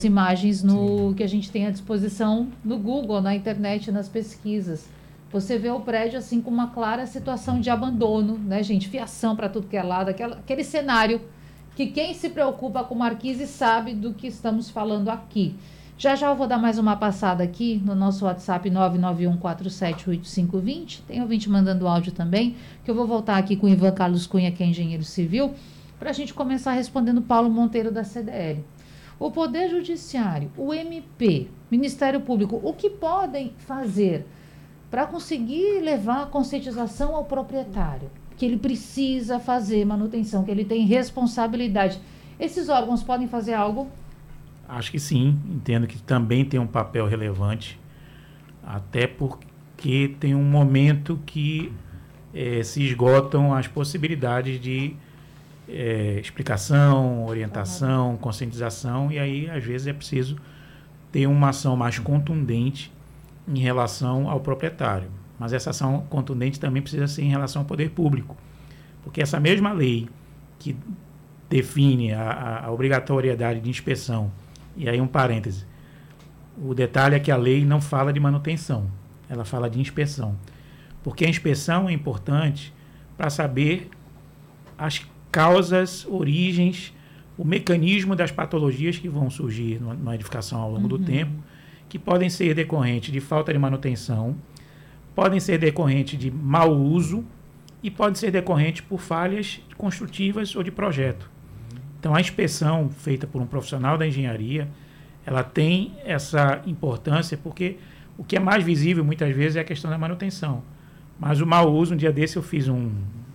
imagens Sim. que a gente tem à disposição no Google, na internet, nas pesquisas. Você vê o prédio assim com uma clara situação de abandono, né, gente? Fiação para tudo que é lado, aquele cenário que quem se preocupa com Marquise sabe do que estamos falando aqui. Já já eu vou dar mais uma passada aqui no nosso WhatsApp 991478520. Tem ouvinte mandando áudio também, que eu vou voltar aqui com o Ivan Carlos Cunha, que é engenheiro civil, para a gente começar respondendo Paulo Monteiro da CDL. O Poder Judiciário, o MP, Ministério Público, o que podem fazer para conseguir levar a conscientização ao proprietário? Que ele precisa fazer manutenção, que ele tem responsabilidade. Esses órgãos podem fazer algo? Acho que sim, entendo que também tem um papel relevante, até porque tem um momento que se esgotam as possibilidades de explicação, orientação, conscientização, e aí às vezes é preciso ter uma ação mais contundente em relação ao proprietário. Mas essa ação contundente também precisa ser em relação ao poder público, porque essa mesma lei que define a obrigatoriedade de inspeção, e aí um parêntese, o detalhe é que a lei não fala de manutenção, ela fala de inspeção, porque a inspeção é importante para saber as causas, origens, o mecanismo das patologias que vão surgir numa edificação ao longo do tempo, que podem ser decorrentes de falta de manutenção, podem ser decorrentes de mau uso e podem ser decorrentes por falhas construtivas ou de projeto. Então, a inspeção feita por um profissional da engenharia, ela tem essa importância porque o que é mais visível muitas vezes é a questão da manutenção. Mas o mau uso, um dia desse eu fiz um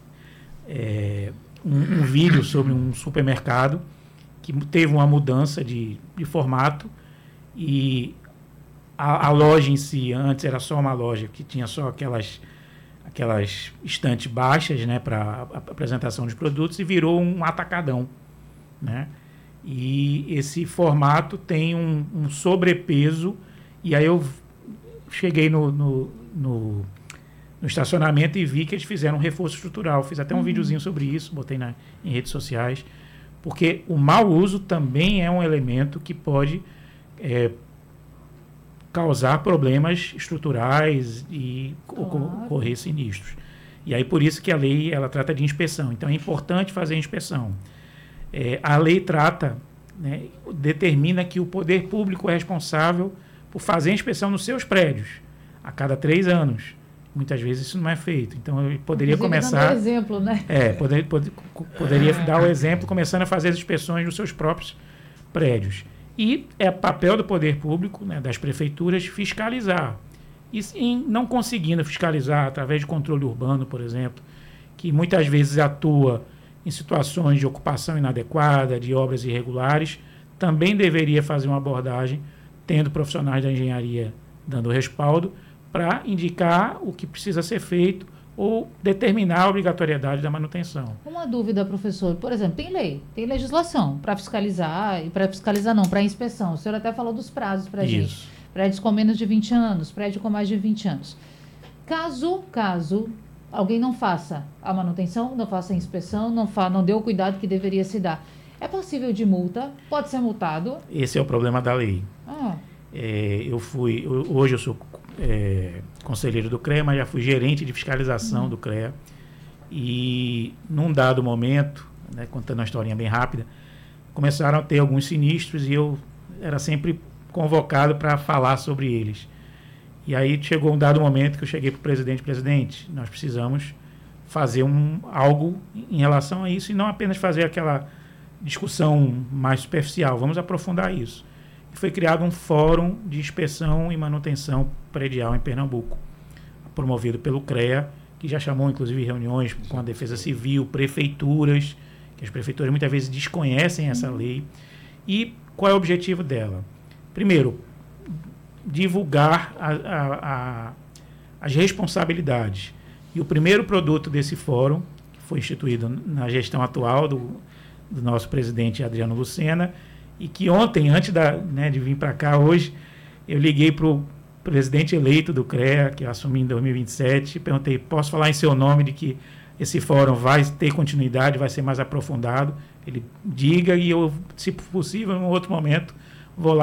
vídeo sobre um supermercado que teve uma mudança de formato e a loja em si, antes era só uma loja que tinha só aquelas estantes baixas, né, para apresentação dos produtos, e virou um atacadão, né? E esse formato tem um sobrepeso, e aí eu cheguei no estacionamento e vi que eles fizeram um reforço estrutural. Fiz até um videozinho sobre isso, botei em redes sociais, porque o mau uso também é um elemento que pode causar problemas estruturais e ocorrer sinistros. E aí por isso que a lei ela trata de inspeção. Então é importante fazer a inspeção. A lei trata, né, determina que o poder público é responsável por fazer a inspeção nos seus prédios a cada 3 anos. Muitas vezes isso não é feito. Então, eu poderia começar... Dando exemplo, né? Poderia dar o exemplo, começando a fazer as inspeções nos seus próprios prédios. E é papel do poder público, né, das prefeituras, fiscalizar. E não conseguindo fiscalizar através de controle urbano, por exemplo, que muitas vezes atua em situações de ocupação inadequada, de obras irregulares, também deveria fazer uma abordagem, tendo profissionais da engenharia dando respaldo, para indicar o que precisa ser feito ou determinar a obrigatoriedade da manutenção. Uma dúvida, professor. Por exemplo, tem lei, tem legislação para fiscalizar, e para fiscalizar não, para inspeção. O senhor até falou dos prazos para a gente. Prédios com menos de 20 anos, prédio com mais de 20 anos. Caso alguém não faça a manutenção, não faça a inspeção, não dê o cuidado que deveria se dar, é passível de multa? Pode ser multado? Esse é o problema da lei. Hoje eu sou conselheiro do CREA, mas já fui gerente de fiscalização do CREA, e num dado momento, né, contando uma historinha bem rápida, começaram a ter alguns sinistros e eu era sempre convocado para falar sobre eles. E aí chegou um dado momento que eu cheguei para o presidente, nós precisamos fazer algo em relação a isso e não apenas fazer aquela discussão mais superficial, vamos aprofundar isso. E foi criado um fórum de inspeção e manutenção predial em Pernambuco, promovido pelo CREA, que já chamou inclusive reuniões com a Defesa Civil, prefeituras, que as prefeituras muitas vezes desconhecem essa lei. E qual é o objetivo dela? Primeiro, divulgar as responsabilidades. E o primeiro produto desse fórum, que foi instituído na gestão atual do nosso presidente Adriano Lucena, e que ontem, antes de vir para cá hoje, eu liguei para o presidente eleito do CREA, que eu assumi em 2027, e perguntei, posso falar em seu nome de que esse fórum vai ter continuidade, vai ser mais aprofundado? Ele diga, e eu, se possível, em um outro momento, vou lá